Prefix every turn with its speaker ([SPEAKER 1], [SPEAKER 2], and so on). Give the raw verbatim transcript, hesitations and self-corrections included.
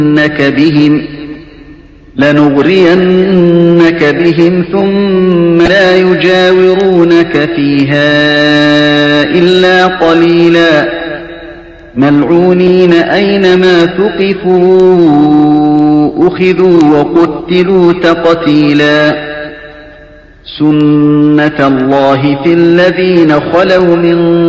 [SPEAKER 1] بهم لنغرينك بهم ثم لا يجاورونك فيها إلا قليلا ملعونين أينما ثقفوا أخذوا وقتلوا تقتيلا سنة الله في الذين خلوا من